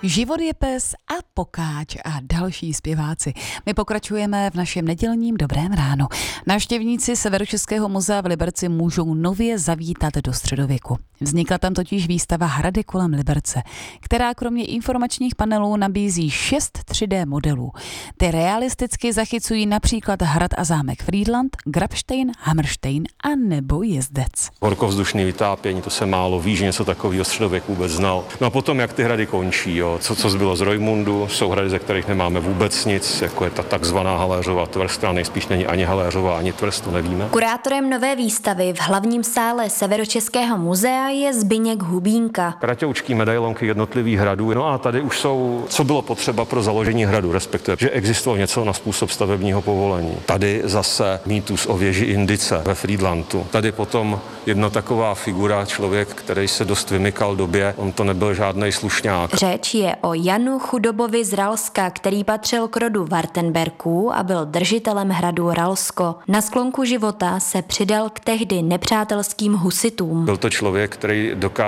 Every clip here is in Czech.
Život je pes a pokáč a další zpěváci. My pokračujeme v našem nedělním Dobrém ránu. Návštěvníci Severočeského muzea v Liberci můžou nově zavítat do středověku. Vznikla tam totiž výstava Hrady kolem Liberce, která kromě informačních panelů nabízí 6 3D modelů. Ty realisticky zachycují například hrad a zámek Frýdlant, Grabštejn, Hamrštejn a nebo Jezdec. Horkovzdušný vytápění, to se málo ví, že něco takového středověk vůbec znal. No a potom, jak ty hrady končí, jo. Co zbylo z Rojmundu, jsou hrady, ze kterých nemáme vůbec nic, jako je ta takzvaná Haléřova tvrz, která nejspíš není ani Haléřova, ani tvrz, to nevíme. Kurátorem nové výstavy v hlavním sále Severočeského muzea je Zbyněk Hubínka. Kraťoučký medailonky jednotlivých hradů. No a tady už jsou, co bylo potřeba pro založení hradu, respektive, že existovalo něco na způsob stavebního povolení. Tady zase mýtus o věži Indice ve Frýdlantu. Tady potom jedna taková figura, člověk, který se dost vymykal době, on to nebyl žádnej slušňák. Řeč je o Janu Chudobovi z Ralska, který patřil k rodu Wartenberků a byl držitelem hradu Ralsko. Na sklonku života se přidal k tehdy nepřátelským husitům. Byl to člověk, který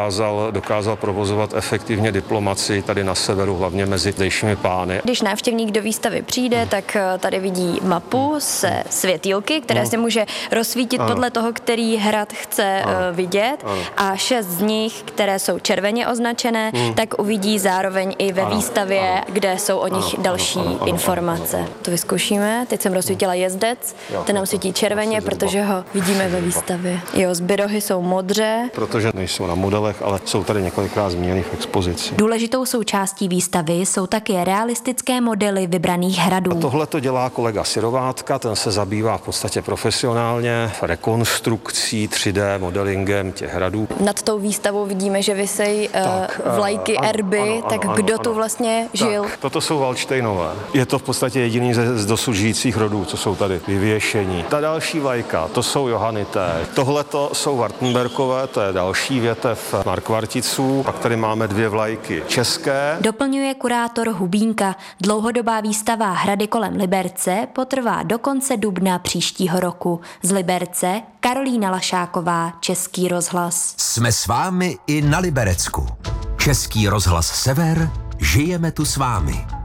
dokázal provozovat efektivně diplomacii tady na severu, hlavně mezi zdejšími pány. Když návštěvník do výstavy přijde, tak tady vidí mapu se světýlky, které si může rozsvítit podle toho, který hrad chce vidět. A 6 z nich, které jsou červeně označené, tak uvidí zároveň i ve výstavě, kde jsou o nich další informace. To vyzkoušíme. Teď jsem rozsvítila Jezdec, ten nám svítí červeně, protože ho vidíme ve výstavě. Jeho zbyrohy jsou modře. Protože nejsou na modelech, ale jsou tady několikrát zmíněny v expozici. Důležitou součástí výstavy jsou také realistické modely vybraných hradů. A tohle to dělá kolega Sirovátka, ten se zabývá v podstatě profesionálně rekonstrukcí 3D modelingem těch hradů. Nad tou výstavou vidíme, že visejí vlajky, erby, tak kdo tu vlastně žil? Tak, toto jsou Valdštejnové. Je to v podstatě jediný z dosud žijících rodů, co jsou tady vyvěšení. Ta další vlajka, to jsou Johanité. Tohleto jsou Wartenberkové, to je další větev Markvarticů. Pak tady máme 2 vlajky české. Doplňuje kurátor Hubínka. Dlouhodobá výstava Hrady kolem Liberce potrvá do konce dubna příštího roku. Z Liberce Karolína Lašáková, Český rozhlas. Jsme s vámi i na Liberecku. Český rozhlas Sever, žijeme tu s vámi.